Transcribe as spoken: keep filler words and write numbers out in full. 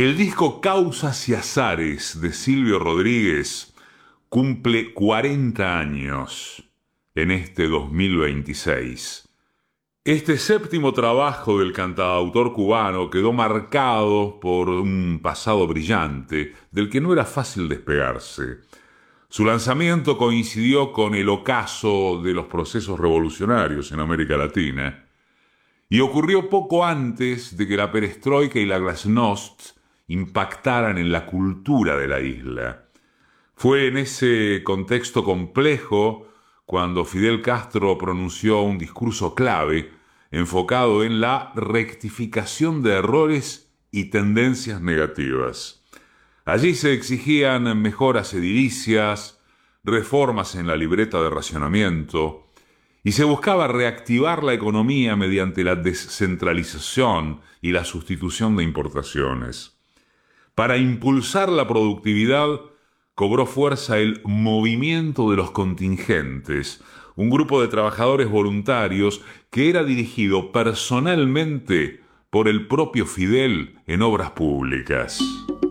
El disco Causas y Azares de Silvio Rodríguez cumple cuarenta años en este dos mil veintiséis. Este séptimo trabajo del cantautor cubano quedó marcado por un pasado brillante del que no era fácil despegarse. Su lanzamiento coincidió con el ocaso de los procesos revolucionarios en América Latina y ocurrió poco antes de que la perestroika y la glasnost impactaran en la cultura de la isla. Fue en ese contexto complejo cuando Fidel Castro pronunció un discurso clave enfocado en la rectificación de errores y tendencias negativas. Allí se exigían mejoras edilicias, reformas en la libreta de racionamiento, y se buscaba reactivar la economía mediante la descentralización y la sustitución de importaciones. Para impulsar la productividad, cobró fuerza el movimiento de los contingentes, un grupo de trabajadores voluntarios que era dirigido personalmente por el propio Fidel en obras públicas.